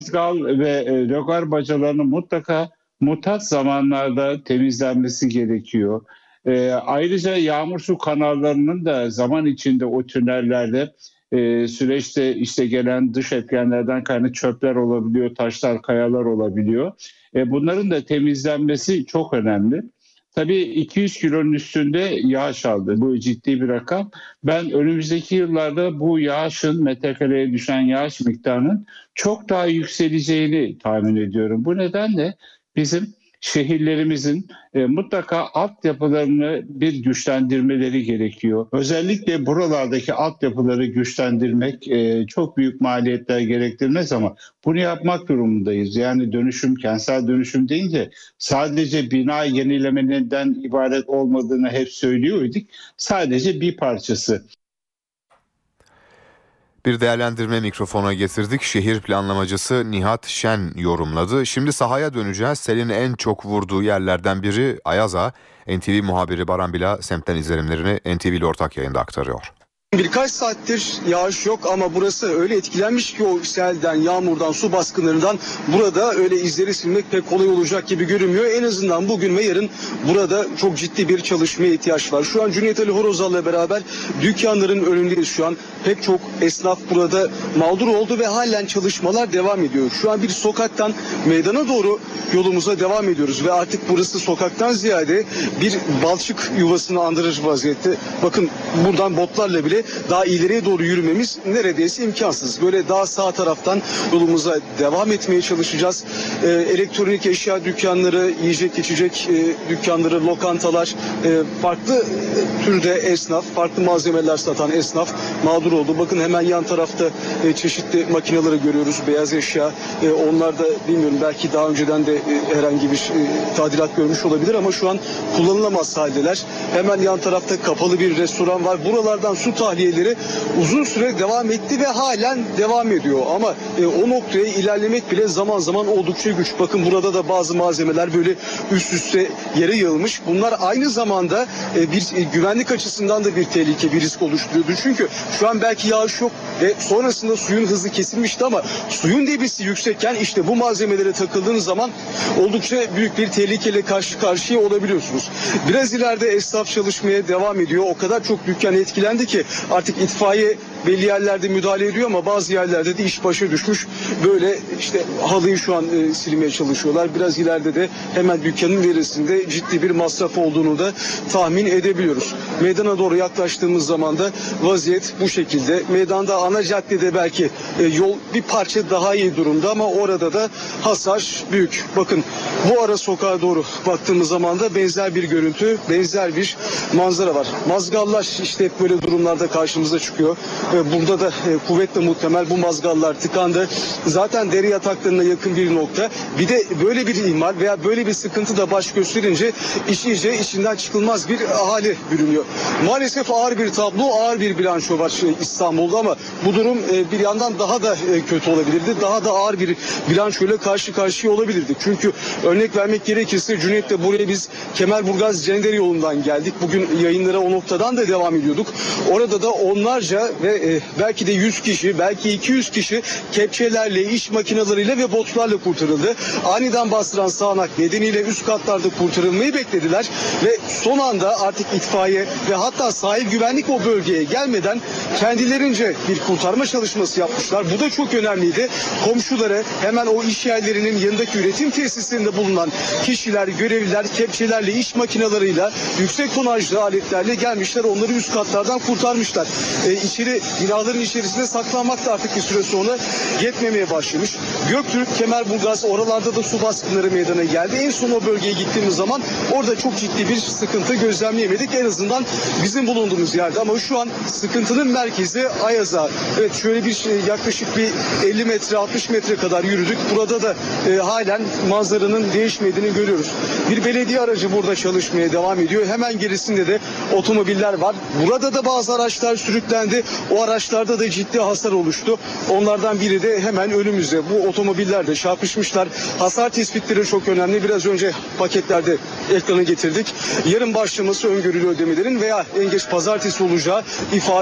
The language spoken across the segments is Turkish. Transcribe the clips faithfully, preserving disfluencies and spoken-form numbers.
Mazgal ve e, logar bacalarının mutlaka mutat zamanlarda temizlenmesi gerekiyor. E, ayrıca yağmur su kanallarının da zaman içinde o tünellerde e, süreçte işte gelen dış etkenlerden kaynaklı çöpler olabiliyor, taşlar, kayalar olabiliyor. E, bunların da temizlenmesi çok önemli. Tabii iki yüz kilonun üstünde yağış aldı. Bu ciddi bir rakam. Ben önümüzdeki yıllarda bu yağışın, metrekareye düşen yağış miktarının çok daha yükseleceğini tahmin ediyorum. Bu nedenle bizim şehirlerimizin e, mutlaka altyapılarını bir güçlendirmeleri gerekiyor. Özellikle buralardaki altyapıları güçlendirmek e, çok büyük maliyetler gerektirmez ama bunu yapmak durumundayız. Yani dönüşüm, kentsel dönüşüm deyince sadece bina yenilemeden ibaret olmadığını hep söylüyorduk. Sadece bir parçası. Bir değerlendirme mikrofona getirdik. Şehir planlamacısı Nihat Şen yorumladı. Şimdi sahaya döneceğiz. Selin en çok vurduğu yerlerden biri Ayaza. N T V muhabiri Baran Bila semtten izlenimlerini N T V ile ortak yayında aktarıyor. Birkaç saattir yağış yok ama burası öyle etkilenmiş ki o selden, yağmurdan, su baskınlarından burada öyle izleri silmek pek kolay olacak gibi görünmüyor. En azından bugün ve yarın burada çok ciddi bir çalışmaya ihtiyaç var. Şu an Cüneyt Ali Horozal'la beraber dükkanların önündeyiz şu an. Pek çok esnaf burada mağdur oldu ve halen çalışmalar devam ediyor. Şu an bir sokaktan meydana doğru yolumuza devam ediyoruz ve artık burası sokaktan ziyade bir balçık yuvasını andırır vaziyette. Bakın buradan botlarla bile daha ileriye doğru yürümemiz neredeyse imkansız. Böyle daha sağ taraftan yolumuza devam etmeye çalışacağız. Ee, elektronik eşya dükkanları, yiyecek içecek e, dükkanları, lokantalar, e, farklı e, türde esnaf, farklı malzemeler satan esnaf mağdur oldu. Bakın hemen yan tarafta e, çeşitli makineleri görüyoruz. Beyaz eşya. E, onlar da bilmiyorum belki daha önceden de e, herhangi bir e, tadilat görmüş olabilir ama şu an kullanılamaz haldeler. Hemen yan tarafta kapalı bir restoran var. Buralardan su tahliyeleri uzun süre devam etti ve halen devam ediyor. Ama e, o noktaya ilerlemek bile zaman zaman oldukça güç. Bakın burada da bazı malzemeler böyle üst üste yere yığılmış. Bunlar aynı zamanda e, bir e, güvenlik açısından da bir tehlike, bir risk oluşturuyordu. Çünkü şu an belki yağış yok ve sonrasında suyun hızı kesilmişti ama suyun debisi yüksekken işte bu malzemelere takıldığınız zaman oldukça büyük bir tehlikeyle karşı karşıya olabiliyorsunuz. Biraz ileride esnaf çalışmaya devam ediyor. O kadar çok dükkan etkilendi ki artık itfaiye belli yerlerde müdahale ediyor ama bazı yerlerde de iş başa düşmüş. Böyle işte halıyı şu an e, silmeye çalışıyorlar. Biraz ileride de hemen dükkanın verisinde ciddi bir masraf olduğunu da tahmin edebiliyoruz. Meydana doğru yaklaştığımız zaman da vaziyet bu şekilde. Meydanda ana caddede belki e, yol bir parça daha iyi durumda ama orada da hasar büyük. Bakın bu ara sokağa doğru baktığımız zaman da benzer bir görüntü, benzer bir manzara var. Mazgallar işte hep böyle durumlarda karşımıza çıkıyor. Burada da kuvvetle muhtemel bu mazgallar tıkandı. Zaten dere yataklarına yakın bir nokta. Bir de böyle bir ihmal veya böyle bir sıkıntı da baş gösterince iş iyice içinden çıkılmaz bir hale bürünüyor. Maalesef ağır bir tablo, ağır bir bilanço var İstanbul'da ama bu durum bir yandan daha da kötü olabilirdi. Daha da ağır bir bilançoyla karşı karşıya olabilirdik. Çünkü örnek vermek gerekirse Cüneyt'le buraya biz Kemerburgaz Cendere yolundan geldik. Bugün yayınlara o noktadan da devam ediyorduk. Orada da onlarca ve e, belki de yüz kişi, belki iki yüz kişi kepçelerle, iş makineleriyle ve botlarla kurtarıldı. Aniden bastıran sağanak nedeniyle üst katlarda kurtarılmayı beklediler ve son anda artık itfaiye ve hatta sahil güvenlik o bölgeye gelmeden kendilerince bir kurtarma çalışması yapmışlar. Bu da çok önemliydi. Komşuları hemen o iş yerlerinin yanındaki üretim tesislerinde bulunan kişiler, görevliler kepçelerle, iş makineleriyle, yüksek tonajlı aletlerle gelmişler. Onları üst katlardan kurtarmışlar. E, içeri, binaların içerisinde saklanmak da artık bir süre sonra yetmemeye başlamış. Göktürk, Kemerburgaz, oralarda da su baskınları meydana geldi. En son o bölgeye gittiğimiz zaman orada çok ciddi bir sıkıntı gözlemleyemedik. En azından bizim bulunduğumuz yerde ama şu an sıkıntının merkezi Ayaza. Evet, şöyle bir şey, yaklaşık bir elli metre altmış metre kadar yürüdük. Burada da e, halen manzaranın değişmediğini görüyoruz. Bir belediye aracı burada çalışmaya devam ediyor. Hemen gerisinde de otomobiller var. Burada da bazı araçlar sürüklendi. O araçlarda da ciddi hasar oluştu. Onlardan biri de hemen önümüzde. Bu otomobiller de çarpışmışlar. Hasar tespitleri çok önemli. Biraz önce paketlerde ekrana getirdik. Yarın başlaması öngörülü ödemelerin veya en geç pazartesi olacağı ifade edildi.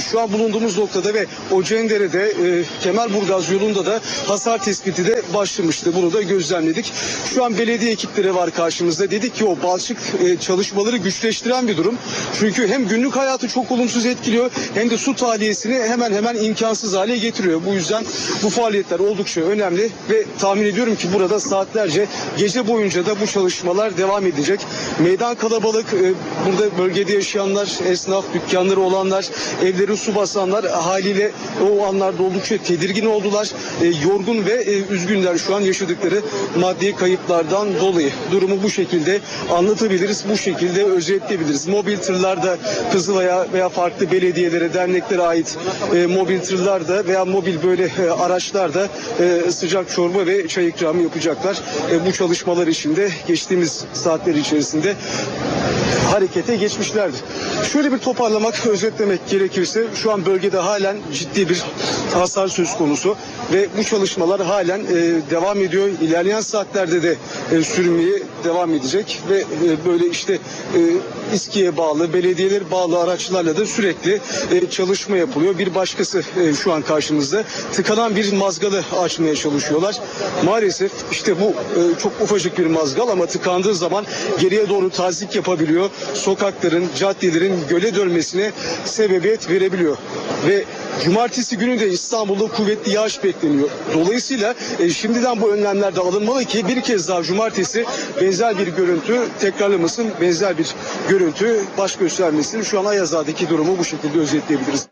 şu an bulunduğumuz noktada ve Ocendere'de e, Kemerburgaz yolunda da hasar tespiti de başlamıştı. Bunu da gözlemledik. Şu an belediye ekipleri var karşımızda. Dedik ki o balçık e, çalışmaları güçleştiren bir durum. Çünkü hem günlük hayatı çok olumsuz etkiliyor hem de su tahliyesini hemen hemen imkansız hale getiriyor. Bu yüzden bu faaliyetler oldukça önemli ve tahmin ediyorum ki burada saatlerce, gece boyunca da bu çalışmalar devam edecek. Meydan kalabalık, e, burada bölgede yaşayanlar, esnaf, dükkanları olanlar, evleri su basanlar haliyle o anlarda oldukça tedirgin oldular. E, yorgun ve e, üzgünler şu an yaşadıkları maddi kayıplardan dolayı. Durumu bu şekilde anlatabiliriz, bu şekilde özetleyebiliriz. Mobil tırlarda Kızılay'a veya farklı belediyelere, derneklere ait e, mobil tırlarda veya mobil böyle e, araçlarda e, sıcak çorba ve çay ikramı yapacaklar. E, bu çalışmalar içinde geçtiğimiz saatler içerisinde harekete geçmişlerdir. Şöyle bir toparlamak, özetlemek gerekirse şu an bölgede halen ciddi bir hasar söz konusu ve bu çalışmalar halen e, devam ediyor. İlerleyen saatlerde de e, sürmeye devam edecek ve e, böyle işte e, İSKİ'ye bağlı, belediyeler bağlı araçlarla da sürekli e, çalışma yapılıyor. Bir başkası e, şu an karşımızda tıkanan bir mazgalı açmaya çalışıyorlar. Maalesef işte bu e, çok ufacık bir mazgal ama tıkandığı zaman geriye doğru tazik yapabiliyor. Sokakların, caddelerin göle dönmesine sebebiyet verebiliyor. Ve cumartesi günü de İstanbul'da kuvvetli yağış bekleniyor. Dolayısıyla e, şimdiden bu önlemler de alınmalı ki bir kez daha cumartesi benzer bir görüntü tekrarlamasın, benzer bir görüntü baş göstermesin. Şu an Ayazağ'daki durumu bu şekilde özetleyebiliriz.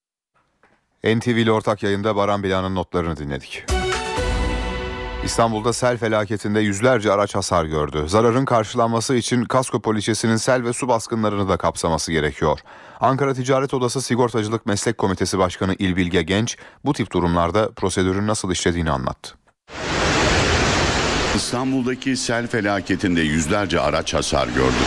N T V ile ortak yayında Baran Bila'nın notlarını dinledik. İstanbul'da sel felaketinde yüzlerce araç hasar gördü. Zararın karşılanması için kasko poliçesinin sel ve su baskınlarını da kapsaması gerekiyor. Ankara Ticaret Odası Sigortacılık Meslek Komitesi Başkanı İlbilge Genç bu tip durumlarda prosedürün nasıl işlediğini anlattı. İstanbul'daki sel felaketinde yüzlerce araç hasar gördü.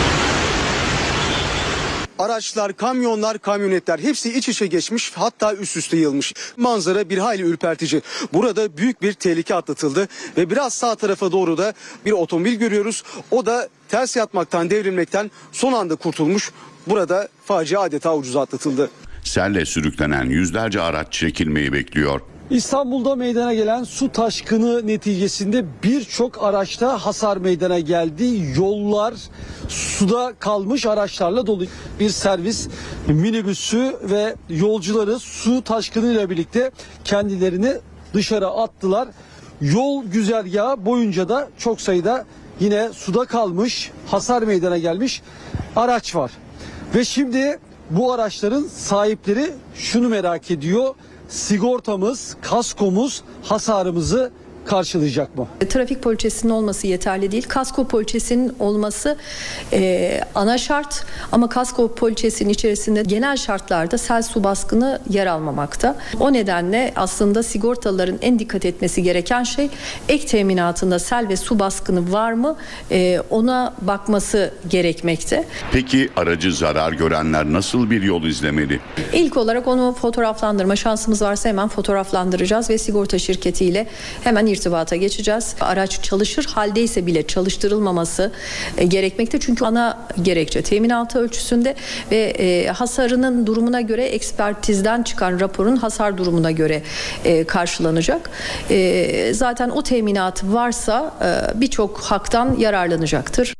Araçlar, kamyonlar, kamyonetler hepsi iç içe geçmiş, hatta üst üste yığılmış. Manzara bir hayli ürpertici. Burada büyük bir tehlike atlatıldı ve biraz sağ tarafa doğru da bir otomobil görüyoruz. O da ters yatmaktan, devrilmekten son anda kurtulmuş. Burada facia adeta ucuza atlatıldı. Selle sürüklenen yüzlerce araç çekilmeyi bekliyor. İstanbul'da meydana gelen su taşkını neticesinde birçok araçta hasar meydana geldi. Yollar suda kalmış araçlarla dolu. Bir servis minibüsü ve yolcuları su taşkınıyla birlikte kendilerini dışarı attılar. Yol güzergahı boyunca da çok sayıda yine suda kalmış, hasar meydana gelmiş araç var. Ve şimdi bu araçların sahipleri şunu merak ediyor: sigortamız, kaskomuz hasarımızı karşılayacak mı? Trafik poliçesinin olması yeterli değil. Kasko poliçesinin olması e, ana şart ama kasko poliçesinin içerisinde genel şartlarda sel su baskını yer almamakta. O nedenle aslında sigortalıların en dikkat etmesi gereken şey ek teminatında sel ve su baskını var mı e, ona bakması gerekmekte. Peki aracı zarar görenler nasıl bir yol izlemeli? İlk olarak onu fotoğraflandırma şansımız varsa hemen fotoğraflandıracağız ve sigorta şirketiyle hemen irtibata geçeceğiz. Araç çalışır haldeyse bile çalıştırılmaması e, gerekmekte. Çünkü ana gerekçe teminatı ölçüsünde ve e, hasarının durumuna göre ekspertizden çıkan raporun hasar durumuna göre e, karşılanacak. E, zaten o teminat varsa e, birçok haktan yararlanacaktır.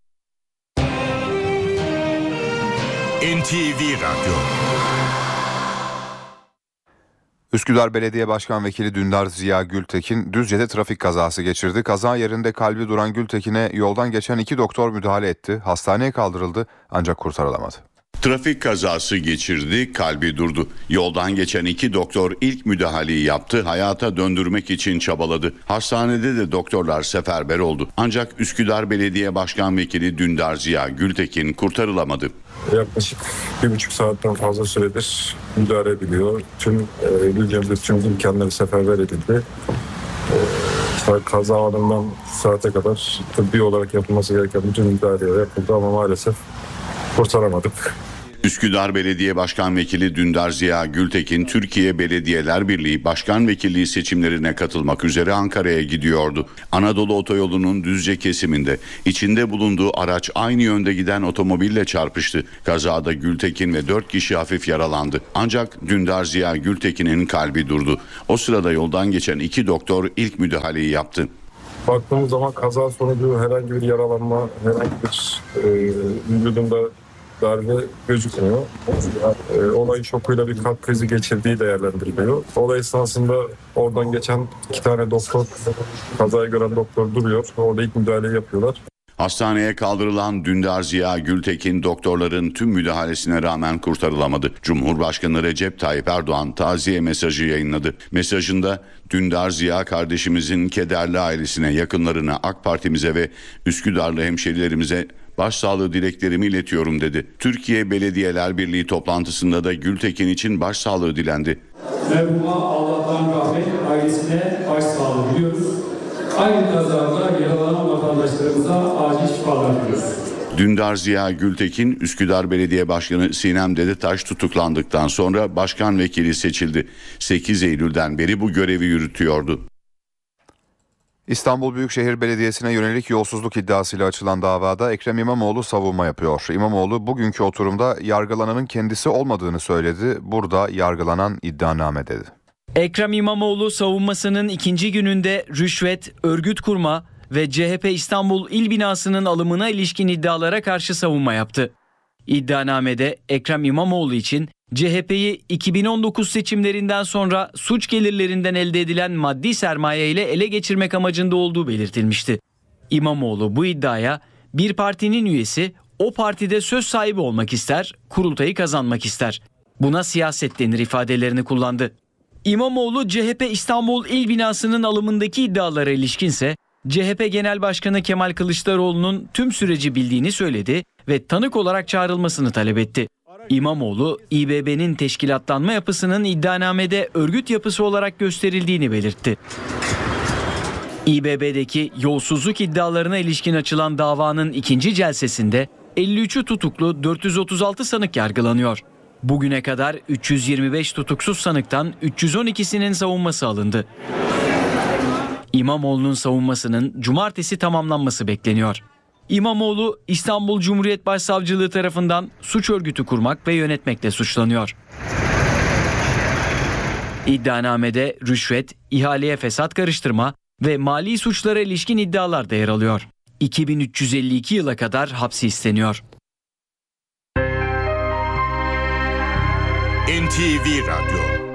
N T V Radyo. Üsküdar Belediye Başkan Vekili Dündar Ziya Gültekin Düzce'de trafik kazası geçirdi. Kaza yerinde kalbi duran Gültekin'e yoldan geçen iki doktor müdahale etti. Hastaneye kaldırıldı ancak kurtarılamadı. Trafik kazası geçirdi, kalbi durdu. Yoldan geçen iki doktor ilk müdahaleyi yaptı, hayata döndürmek için çabaladı. Hastanede de doktorlar seferber oldu. Ancak Üsküdar Belediye Başkan Vekili Dündar Ziya Gültekin kurtarılamadı. Yaklaşık bir buçuk saatten fazla süredir müdahale ediliyor. Tüm e, ülkemizde tüm imkanları seferber edildi. E, kaza anından saate kadar tıbbi olarak yapılması gereken bütün müdahaleler yapıldı ama maalesef kurtaramadık. Üsküdar Belediye Başkan Vekili Dündar Ziya Gültekin, Türkiye Belediyeler Birliği Başkan Vekilliği seçimlerine katılmak üzere Ankara'ya gidiyordu. Anadolu Otoyolu'nun Düzce kesiminde içinde bulunduğu araç aynı yönde giden otomobille çarpıştı. Kazada Gültekin ve dört kişi hafif yaralandı. Ancak Dündar Ziya Gültekin'in kalbi durdu. O sırada yoldan geçen iki doktor ilk müdahaleyi yaptı. Baktığımız zaman kaza sonucu herhangi bir yaralanma, herhangi bir e, vücudunda darbe gözükmüyor. E, olay şokuyla bir kalp krizi geçirdiği değerlendiriliyor. Olay esnasında oradan geçen iki tane doktor, kazayı gören doktor duruyor. Orada ilk müdahaleyi yapıyorlar. Hastaneye kaldırılan Dündar Ziya Gültekin doktorların tüm müdahalesine rağmen kurtarılamadı. Cumhurbaşkanı Recep Tayyip Erdoğan taziye mesajı yayınladı. Mesajında Dündar Ziya kardeşimizin kederli ailesine, yakınlarına, AK Parti'mize ve Üsküdarlı hemşerilerimize başsağlığı dileklerimi iletiyorum dedi. Türkiye Belediyeler Birliği toplantısında da Gültekin için başsağlığı dilendi. Merhuma Allah'tan rahmet, ailesine başsağlığı diliyoruz. Aynı kazada yaralanan vatandaşlarımıza acil şifalar diliyoruz. Dündar Ziya Gültekin, Üsküdar Belediye Başkanı Sinem Dedetaş tutuklandıktan sonra başkan vekili seçildi. sekiz Eylül'den beri bu görevi yürütüyordu. İstanbul Büyükşehir Belediyesi'ne yönelik yolsuzluk iddiasıyla açılan davada Ekrem İmamoğlu savunma yapıyor. İmamoğlu bugünkü oturumda yargılananın kendisi olmadığını söyledi. Burada yargılanan iddianame dedi. Ekrem İmamoğlu savunmasının ikinci gününde rüşvet, örgüt kurma ve C H P İstanbul İl Binası'nın alımına ilişkin iddialara karşı savunma yaptı. İddianamede Ekrem İmamoğlu için C H P'yi iki bin on dokuz seçimlerinden sonra suç gelirlerinden elde edilen maddi sermaye ile ele geçirmek amacında olduğu belirtilmişti. İmamoğlu bu iddiaya bir partinin üyesi o partide söz sahibi olmak ister, kurultayı kazanmak ister. Buna siyaset denir ifadelerini kullandı. İmamoğlu C H P İstanbul İl Binası'nın alımındaki iddialara ilişkinse C H P Genel Başkanı Kemal Kılıçdaroğlu'nun tüm süreci bildiğini söyledi ve tanık olarak çağrılmasını talep etti. İmamoğlu, İ B B'nin teşkilatlanma yapısının iddianamede örgüt yapısı olarak gösterildiğini belirtti. İ B B'deki yolsuzluk iddialarına ilişkin açılan davanın ikinci celsesinde elli üçü tutuklu, dört yüz otuz altı sanık yargılanıyor. Bugüne kadar üç yüz yirmi beş tutuksuz sanıktan üç yüz on ikisinin savunması alındı. İmamoğlu'nun savunmasının cumartesi tamamlanması bekleniyor. İmamoğlu, İstanbul Cumhuriyet Başsavcılığı tarafından suç örgütü kurmak ve yönetmekle suçlanıyor. İddianamede rüşvet, ihaleye fesat karıştırma ve mali suçlara ilişkin iddialar da yer alıyor. iki bin üç yüz elli iki yıla kadar hapsi isteniyor. N T V Radyo.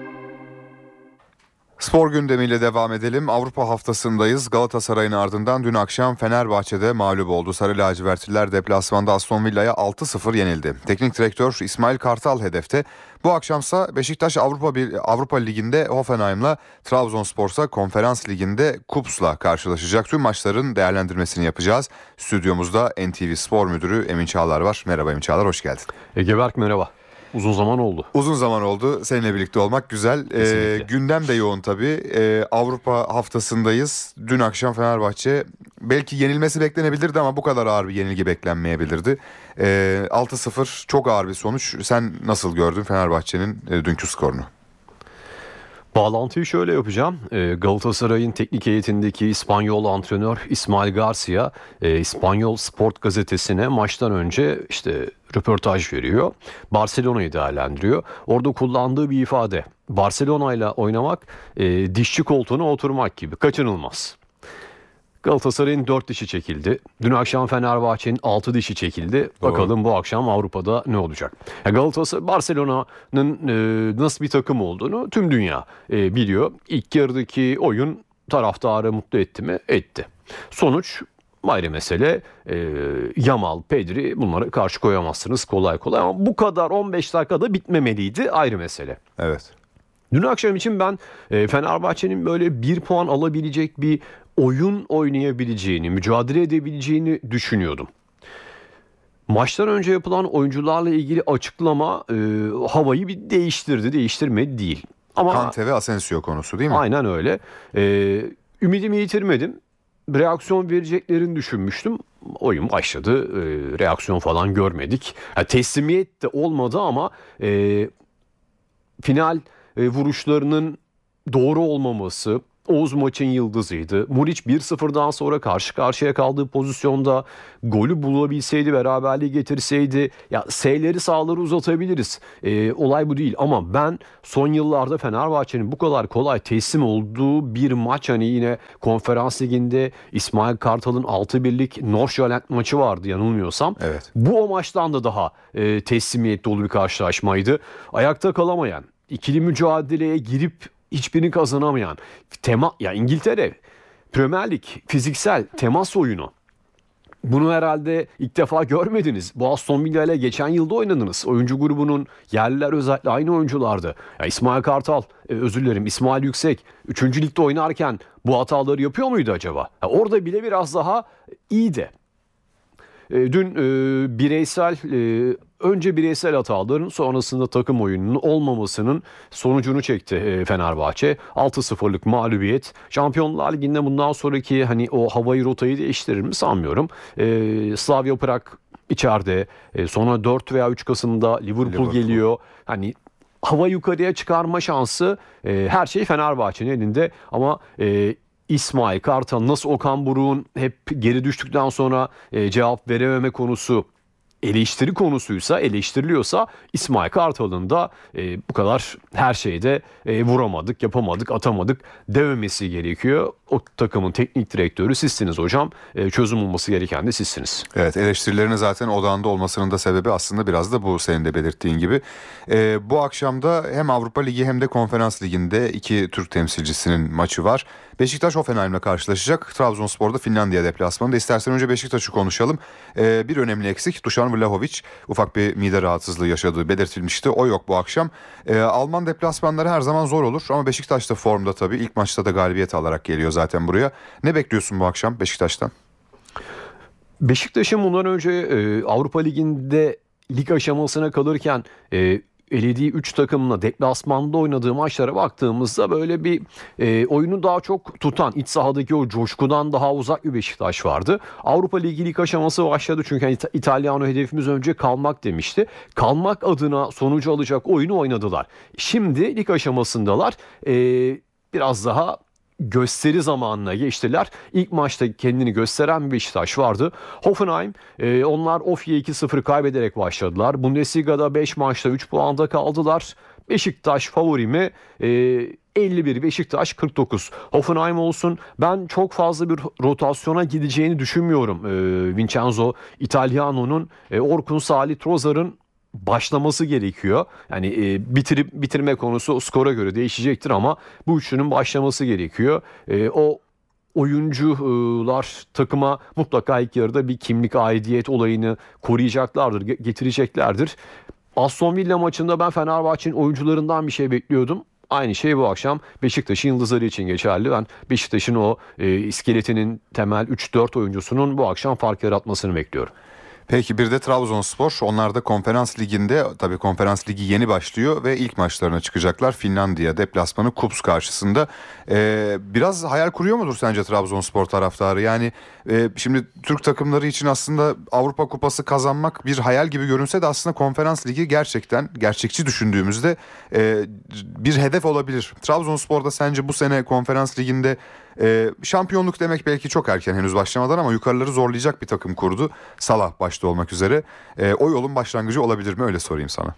Spor gündemiyle devam edelim. Avrupa haftasındayız. Galatasaray'ın ardından dün akşam Fenerbahçe'de mağlup oldu. Sarı lacivertliler deplasmanda Aston Villa'ya altı sıfır yenildi. Teknik direktör İsmail Kartal hedefte. Bu akşamsa Beşiktaş Avrupa Avrupa Ligi'nde Hoffenheim'la, Trabzonspor'sa Konferans Ligi'nde Kups'la karşılaşacak. Tüm maçların değerlendirmesini yapacağız. Stüdyomuzda N T V Spor Müdürü Emin Çağlar var. Merhaba Emin Çağlar, hoş geldin. Ege Berk merhaba. Uzun zaman oldu. Uzun zaman oldu. Seninle birlikte olmak güzel. Ee, gündem de yoğun tabii. Ee, Avrupa haftasındayız. Dün akşam Fenerbahçe belki yenilmesi beklenebilirdi ama bu kadar ağır bir yenilgi beklenmeyebilirdi. Ee, altı sıfır çok ağır bir sonuç. Sen nasıl gördün Fenerbahçe'nin e, dünkü skorunu? Bağlantıyı şöyle yapacağım. Galatasaray'ın teknik heyetindeki İspanyol antrenör İsmail Garcia, İspanyol Sport gazetesine maçtan önce işte röportaj veriyor. Barcelona'yı değerlendiriyor. Orada kullandığı bir ifade: Barcelona'yla oynamak dişçi koltuğuna oturmak gibi, kaçınılmaz. Galatasaray'ın dört dişi çekildi. Dün akşam Fenerbahçe'nin altı dişi çekildi. Doğru. Bakalım bu akşam Avrupa'da ne olacak? Ya Galatasaray, Barcelona'nın e, nasıl bir takım olduğunu tüm dünya e, biliyor. İlk yarıdaki oyun taraftarı mutlu etti mi? Etti. Sonuç ayrı mesele. E, Yamal, Pedri, bunları karşı koyamazsınız kolay kolay. Ama bu kadar on beş dakikada bitmemeliydi, ayrı mesele. Evet. Dün akşam için ben e, Fenerbahçe'nin böyle bir puan alabilecek bir oyun oynayabileceğini, mücadele edebileceğini düşünüyordum. Maçtan önce yapılan oyuncularla ilgili açıklama e, havayı bir değiştirdi, değiştirmedi değil. Ama Kante ve Asensio konusu değil mi? Aynen öyle. E, ümidimi yitirmedim. Reaksiyon vereceklerini düşünmüştüm. oyun başladı. E, reaksiyon falan görmedik. Yani teslimiyet de olmadı ama e, final e, vuruşlarının doğru olmaması, Oğuz maçın yıldızıydı. Muriç bir sıfırdan sonra karşı karşıya kaldığı pozisyonda golü bulabilseydi, beraberliği getirseydi, ya S'leri sağları uzatabiliriz. Ee, olay bu değil ama ben son yıllarda Fenerbahçe'nin bu kadar kolay teslim olduğu bir maç, hani yine Konferans Ligi'nde İsmail Kartal'ın altı birlik Nordsjælland maçı vardı yanılmıyorsam. Evet. Bu o maçtan da daha e, teslimiyet dolu bir karşılaşmaydı. Ayakta kalamayan, ikili mücadeleye girip hiçbirini kazanamayan, tema ya İngiltere Premier Lig fiziksel temas oyunu. Bunu herhalde ilk defa görmediniz. Bu Aston Villa ile geçen yılda oynadınız. Oyuncu grubunun yerliler özellikle aynı oyunculardı. Ya İsmail Kartal, e, özür dilerim İsmail Yüksek üçüncü ligde oynarken bu hataları yapıyor muydu acaba? Ya orada bile biraz daha iyiydi. E, dün e, bireysel e, önce bireysel hataların sonrasında takım oyununun olmamasının sonucunu çekti e, Fenerbahçe. altı sıfırlık mağlubiyet. Şampiyonlar Ligi'nde bundan sonraki hani o havayı rotayı değiştirir mi sanmıyorum. E, Slavia Prag içeride. E, sonra dört veya üç Kasım'da Liverpool, Liverpool geliyor. Hani hava yukarıya çıkarma şansı, e, her şey Fenerbahçe'nin elinde ama e, İsmail Kartal nasıl Okan Buruk'un hep geri düştükten sonra e, cevap verememe konusu eleştiri konusuysa, eleştiriliyorsa İsmail Kartal'ın da e, bu kadar her şeyde e, vuramadık, yapamadık, atamadık dememesi gerekiyor. O takımın teknik direktörü sizsiniz hocam. E, çözüm olması gereken de sizsiniz. Evet, eleştirilerin zaten odağında olmasının da sebebi aslında biraz da bu, senin de belirttiğin gibi. E, bu akşam da hem Avrupa Ligi hem de Konferans Ligi'nde iki Türk temsilcisinin maçı var. Beşiktaş Hoffenheim'le karşılaşacak. Trabzonspor'da Finlandiya deplasmanında. İstersen önce Beşiktaş'ı konuşalım. E, bir önemli eksik. Dušan Vlahović ufak bir mide rahatsızlığı yaşadığı belirtilmişti. O yok bu akşam. E, Alman deplasmanları her zaman zor olur ama Beşiktaş da formda tabii. İlk maçta da galibiyet alarak geliyor zaten buraya. Ne bekliyorsun bu akşam Beşiktaş'tan? Beşiktaş'ın bundan önce e, Avrupa Ligi'nde lig aşamasına kalırken e, elediği üç takımla deplasmanda oynadığı maçlara baktığımızda böyle bir e, oyunu daha çok tutan, iç sahadaki o coşkudan daha uzak bir Beşiktaş vardı. Avrupa Ligi lig aşaması başladı çünkü hani, İtalyano hedefimiz önce kalmak demişti. Kalmak adına sonucu alacak oyunu oynadılar. Şimdi lig aşamasındalar. E, biraz daha gösteri zamanına geçtiler. İlk maçta kendini gösteren bir Beşiktaş vardı. Hoffenheim, e, onlar Ofya'ya iki sıfır kaybederek başladılar. Bundesliga'da beş maçta üç puanda kaldılar. Beşiktaş favori mi? E, elli bir Beşiktaş kırk dokuz. Hoffenheim olsun. Ben çok fazla bir rotasyona gideceğini düşünmüyorum. E, Vincenzo Italiano'nun, e, Orkun Salih Trozar'ın başlaması gerekiyor. Yani e, bitirip bitirme konusu skora göre değişecektir ama bu üçünün başlaması gerekiyor. E, o oyuncular takıma mutlaka ilk yarıda bir kimlik, aidiyet olayını koruyacaklardır, getireceklerdir. Aston Villa maçında ben Fenerbahçe'nin oyuncularından bir şey bekliyordum. Aynı şey bu akşam Beşiktaş'ın yıldızları için geçerli. Ben Beşiktaş'ın o e, iskeletinin temel üç dört oyuncusunun bu akşam fark yaratmasını bekliyorum. Peki bir de Trabzonspor. Onlar da Konferans Ligi'nde, tabii Konferans Ligi yeni başlıyor ve ilk maçlarına çıkacaklar. Finlandiya deplasmanı Kups karşısında. Ee, biraz hayal kuruyor mudur sence Trabzonspor taraftarı? Yani e, şimdi Türk takımları için aslında Avrupa Kupası kazanmak bir hayal gibi görünse de aslında Konferans Ligi gerçekten, gerçekçi düşündüğümüzde e, bir hedef olabilir. Trabzonspor'da sence bu sene Konferans Ligi'nde e, şampiyonluk demek belki çok erken henüz başlamadan ama yukarıları zorlayacak bir takım kurdu. Salah başta olmak üzere. E, o yolun başlangıcı olabilir mi? Öyle sorayım sana.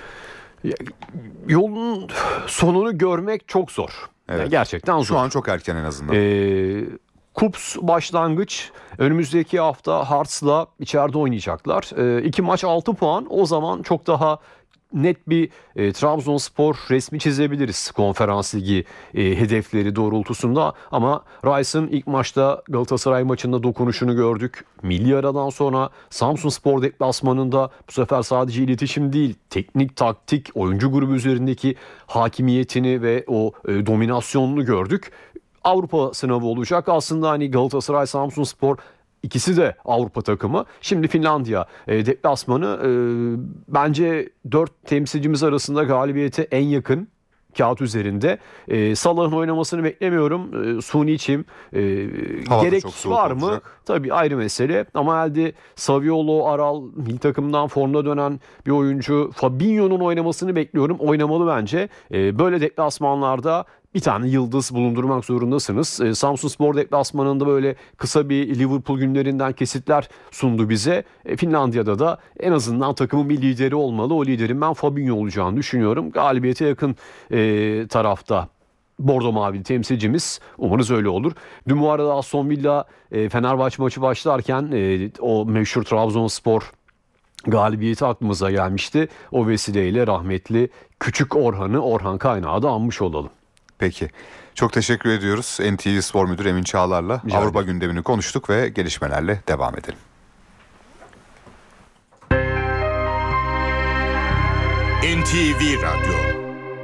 Yolun sonunu görmek çok zor. Evet. Yani gerçekten zor. Şu an çok erken en azından. Ee, Kups başlangıç. Önümüzdeki hafta Hearts'la içeride oynayacaklar. Ee, iki maç altı puan. O zaman çok daha net bir e, Trabzonspor resmi çizebiliriz Konferans Ligi e, hedefleri doğrultusunda ama Rice'ın ilk maçta Galatasaray maçında dokunuşunu gördük. Milli aradan sonra Samsunspor deplasmanında bu sefer sadece iletişim değil, teknik, taktik, oyuncu grubu üzerindeki hakimiyetini ve o e, dominasyonunu gördük. Avrupa sınavı olacak. Aslında hani Galatasaray, Samsunspor İkisi de Avrupa takımı. Şimdi Finlandiya e, deplasmanı e, bence dört temsilcimiz arasında galibiyete en yakın kağıt üzerinde. E, Salah'ın oynamasını beklemiyorum. E, suni çim. E, gerek var mı? Olacak. Tabii ayrı mesele. Ama elde Saviolo, Aral, milli takımdan formda dönen bir oyuncu. Fabinho'nun oynamasını bekliyorum. Oynamalı bence. E, böyle deplasmanlarda bir tane yıldız bulundurmak zorundasınız. E, Samsunspor deplasmanında böyle kısa bir Liverpool günlerinden kesitler sundu bize. E, Finlandiya'da da en azından takımın bir lideri olmalı. O liderin ben Fabinho olacağını düşünüyorum. Galibiyete yakın e, tarafta Bordo Mavili temsilcimiz. Umarız öyle olur. Dün bu arada Aston Villa e, Fenerbahçe maçı başlarken e, o meşhur Trabzonspor galibiyeti aklımıza gelmişti. O vesileyle rahmetli Küçük Orhan'ı, Orhan Kaynağı da anmış olalım. Peki. Çok teşekkür ediyoruz. N T V Spor Müdürü Emin Çağlar'la Rica Avrupa ederim. Gündemini konuştuk ve gelişmelerle devam edelim. N T V Radyo.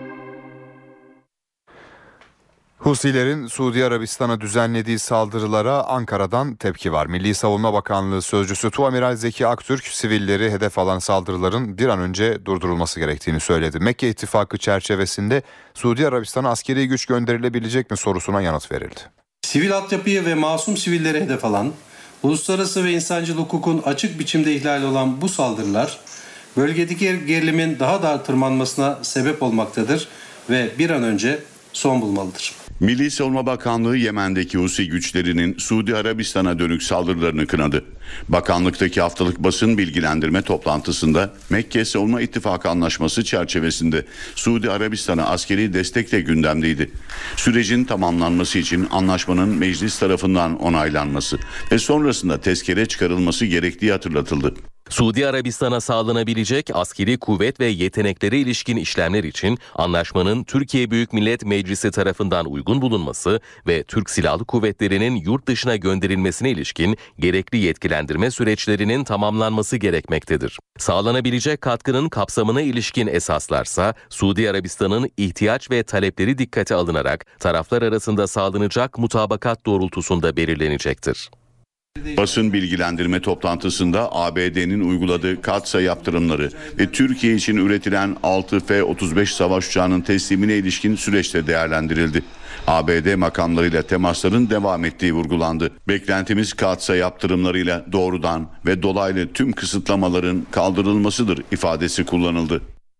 Husilerin Suudi Arabistan'a düzenlediği saldırılara Ankara'dan tepki var. Milli Savunma Bakanlığı Sözcüsü Tuamiral Zeki Aktürk, sivilleri hedef alan saldırıların bir an önce durdurulması gerektiğini söyledi. Mekke İttifakı çerçevesinde Suudi Arabistan'a askeri güç gönderilebilecek mi sorusuna yanıt verildi. Sivil altyapıyı ve masum sivilleri hedef alan, uluslararası ve insancıl hukukun açık biçimde ihlali olan bu saldırılar, bölgedeki gerilimin daha da tırmanmasına sebep olmaktadır ve bir an önce son bulmalıdır. Milli Savunma Bakanlığı Yemen'deki Husi güçlerinin Suudi Arabistan'a dönük saldırılarını kınadı. Bakanlıktaki haftalık basın bilgilendirme toplantısında Mekke Savunma İttifakı Anlaşması çerçevesinde Suudi Arabistan'a askeri destek de gündemdeydi. Sürecin tamamlanması için anlaşmanın meclis tarafından onaylanması ve sonrasında tezkere çıkarılması gerektiği hatırlatıldı. Suudi Arabistan'a sağlanabilecek askeri kuvvet ve yeteneklere ilişkin işlemler için anlaşmanın Türkiye Büyük Millet Meclisi tarafından uygun bulunması ve Türk Silahlı Kuvvetleri'nin yurt dışına gönderilmesine ilişkin gerekli yetkilendirme süreçlerinin tamamlanması gerekmektedir. Sağlanabilecek katkının kapsamına ilişkin esaslarsa Suudi Arabistan'ın ihtiyaç ve talepleri dikkate alınarak taraflar arasında sağlanacak mutabakat doğrultusunda belirlenecektir. Basın bilgilendirme toplantısında A B D'nin uyguladığı Katsa yaptırımları ve Türkiye için üretilen altı F otuz beş savaş uçağının teslimine ilişkin süreçte değerlendirildi. A B D makamlarıyla temasların devam ettiği vurgulandı. Beklentimiz Katsa yaptırımlarıyla doğrudan ve dolaylı tüm kısıtlamaların kaldırılmasıdır ifadesi kullanıldı.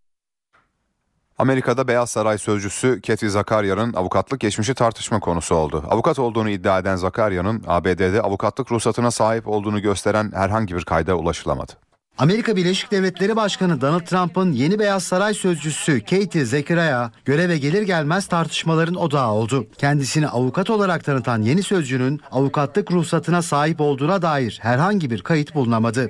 Amerika'da Beyaz Saray sözcüsü Kathy Zakarya'nın avukatlık geçmişi tartışma konusu oldu. Avukat olduğunu iddia eden Zakarya'nın A B D'de avukatlık ruhsatına sahip olduğunu gösteren herhangi bir kayda ulaşılamadı. Amerika Birleşik Devletleri Başkanı Donald Trump'ın yeni Beyaz Saray sözcüsü Katie Zakaria göreve gelir gelmez tartışmaların odağı oldu. Kendisini avukat olarak tanıtan yeni sözcünün avukatlık ruhsatına sahip olduğuna dair herhangi bir kayıt bulunamadı.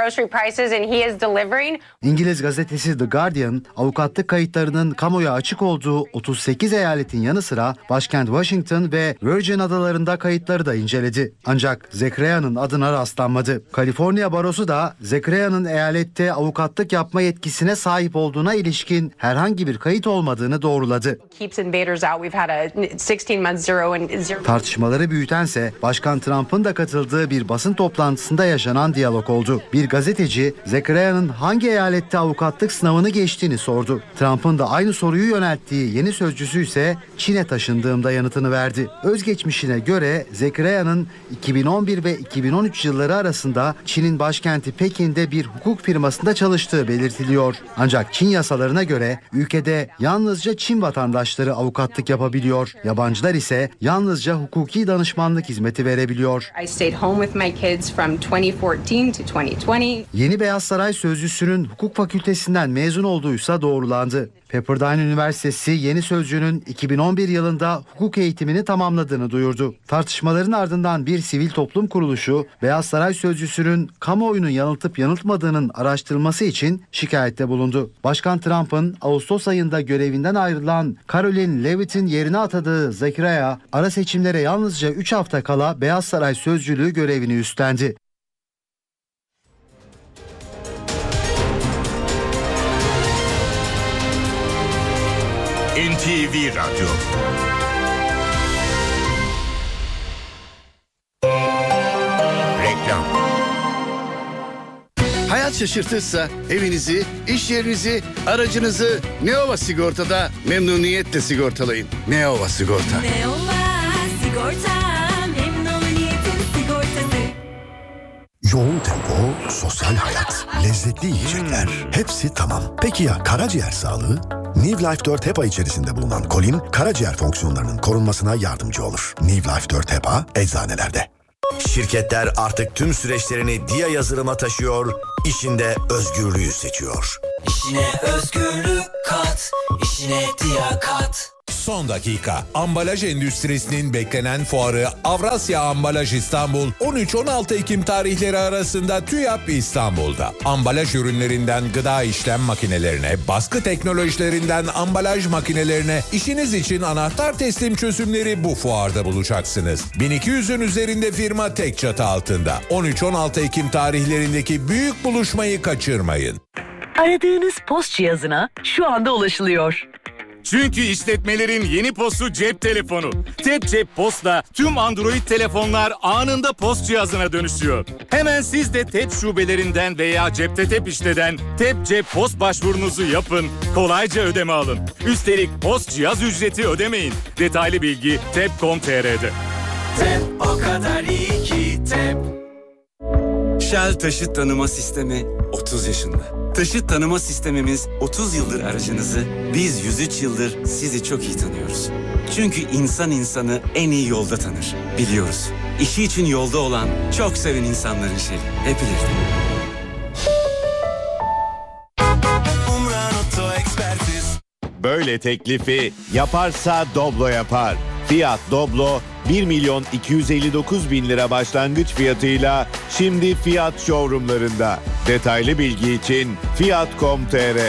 İngiliz gazetesi The Guardian, avukatlık kayıtlarının kamuya açık olduğu otuz sekiz eyaletin yanı sıra başkent Washington ve Virgin Adalarında kayıtları da inceledi. Ancak Zakaria'nın adına rastlanmadı. Kaliforniya Barosu da Zakaria'nın eyalette avukatlık yapma yetkisine sahip olduğuna ilişkin herhangi bir kayıt olmadığını doğruladı. Tartışmaları büyütense Başkan Trump'ın da katıldığı bir basın toplantısında yaşanan diyalog oldu. Bir gazeteci Zakaria'nın hangi eyalette avukatlık sınavını geçtiğini sordu. Trump'ın da aynı soruyu yönelttiği yeni sözcüsü ise Çin'e taşındığımda yanıtını verdi. Özgeçmişine göre Zakaria'nın iki bin on bir ve iki bin on üç yılları arasında Çin'in başkenti Pekin'de bir hukuk firmasında çalıştığı belirtiliyor. Ancak Çin yasalarına göre ülkede yalnızca Çin vatandaşları avukatlık yapabiliyor. Yabancılar ise yalnızca hukuki danışmanlık hizmeti verebiliyor. Yeni Beyaz Saray sözcüsünün hukuk fakültesinden mezun olduğuysa doğrulandı. Pepperdine Üniversitesi yeni sözcünün iki bin on bir yılında hukuk eğitimini tamamladığını duyurdu. Tartışmaların ardından bir sivil toplum kuruluşu Beyaz Saray sözcüsünün kamuoyunu yanıltıp yanıltmadığının araştırılması için şikayette bulundu. Başkan Trump'ın Ağustos ayında görevinden ayrılan Caroline Leavitt'in yerine atadığı Zakaria, ara seçimlere yalnızca üç hafta kala Beyaz Saray sözcülüğü görevini üstlendi. N T V Radyo. Reklam. Hayat şaşırtırsa evinizi, iş yerinizi, aracınızı Neova Sigorta'da memnuniyetle sigortalayın. Neova Sigorta. Neova Sigorta, memnuniyetin sigortası. Yoğun tempo, sosyal hayat, lezzetli yiyecekler. Hepsi tamam. Peki ya karaciğer sağlığı? New Life dört HEPA içerisinde bulunan kolin, karaciğer fonksiyonlarının korunmasına yardımcı olur. New Life dört HEPA eczanelerde. Şirketler artık tüm süreçlerini Dia yazılıma taşıyor, işinde özgürlüğü seçiyor. İşine özgürlük kat, işine Dia kat. Son dakika. Ambalaj endüstrisinin beklenen fuarı Avrasya Ambalaj İstanbul on üç on altı Ekim tarihleri arasında TÜYAP İstanbul'da. Ambalaj ürünlerinden gıda işlem makinelerine, baskı teknolojilerinden ambalaj makinelerine, işiniz için anahtar teslim çözümleri bu fuarda bulacaksınız. bin iki yüzün üzerinde firma tek çatı altında. on üç on altı Ekim tarihlerindeki büyük buluşmayı kaçırmayın. Aradığınız post cihazına şu anda ulaşılıyor. Çünkü işletmelerin yeni postu cep telefonu. Tep Cep Post'la tüm Android telefonlar anında post cihazına dönüşüyor. Hemen siz de Tep şubelerinden veya Cepte Tep işleden Tep Cep Post başvurunuzu yapın, kolayca ödeme alın. Üstelik post cihaz ücreti ödemeyin. Detaylı bilgi tep nokta com nokta tr'de. Tep o kadar iyi ki Tep. Shell Taşıt Tanıma Sistemi otuz yaşında. Taşıt tanıma sistemimiz otuz yıldır aracınızı, biz yüz üç yıldır sizi çok iyi tanıyoruz. Çünkü insan insanı en iyi yolda tanır, biliyoruz. İşi için yolda olan, çok seven insanların Shell'i. Hep ileride. Böyle teklifi yaparsa Doblo yapar. Fiat Doblo bir milyon iki yüz elli dokuz bin lira başlangıç fiyatıyla şimdi Fiat showroomlarında. Detaylı bilgi için Fiat nokta com nokta tr.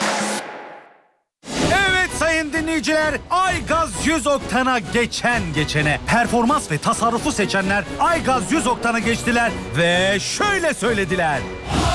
Evet sayın dinleyiciler, Aygaz yüz oktana geçen geçene performans ve tasarrufu seçenler Aygaz yüz oktana geçtiler ve şöyle söylediler.